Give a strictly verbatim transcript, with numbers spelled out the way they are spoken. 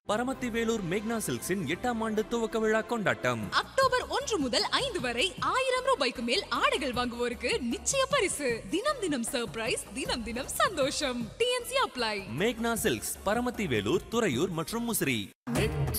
பரமத்தி வேலூர் மேக்னா சில்க்ஸின் எட்டாம் ஆண்டு துவக்க விழா கொண்டாட்டம் அக்டோபர் ஒன்று முதல் ஐந்து வரை ஆயிரம் ரூபாய்க்கு மேல் ஆடைகள் வாங்குவோருக்கு நிச்சய பரிசு. தினம் தினம் சர்ப்ரைஸ், தினம் தினம் சந்தோஷம். DNC apply. மேக்னா சில்க்ஸ், பரமத்தி வேலூர், துறையூர் மற்றும் முசிறி.